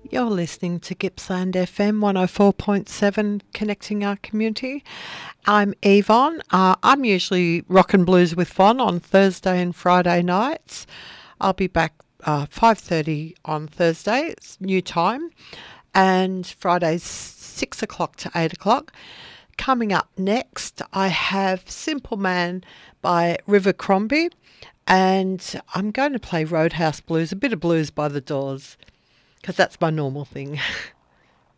You're listening to Gippsland FM 104.7, connecting our community. I'm Yvonne. I'm usually rock and blues with Von on Thursday and Friday nights. I'll be back 5:30 on Thursday, it's new time, and Friday's 6 o'clock to 8 o'clock. Coming up next, I have Simple Man by River Crombie, and I'm going to play Roadhouse Blues, a bit of Blues by the Doors, because that's my normal thing.